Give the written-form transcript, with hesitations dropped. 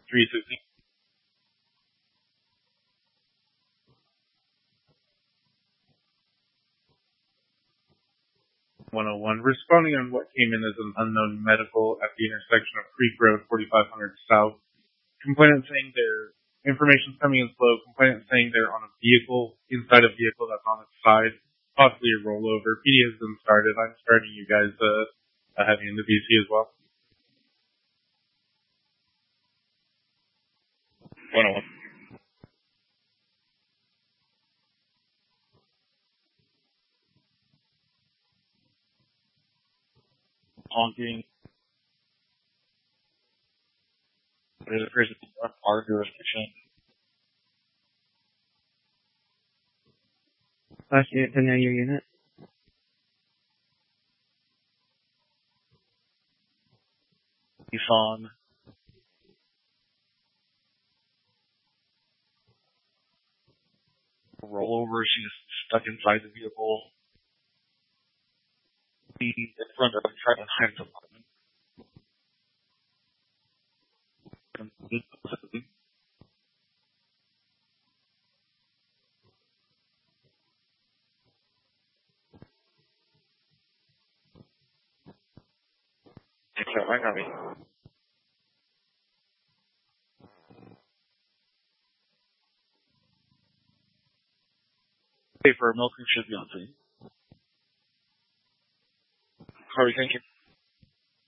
360. 101, responding on what came in as an unknown medical at the intersection of Creek Road 4500 South. Complainant saying their information's coming in slow. Complainant saying they're on a vehicle, inside a vehicle that's on its side, possibly a rollover. PD has been started. I'm starting you guys having in the BC as well. 101. Honking. There's a person in our jurisdiction. Last unit to know your unit. Nissan. Rollover, she's stuck inside the vehicle. The in front of the Triton Heights apartment. I got me. Paper milking should be on scene. Harvey, thank you.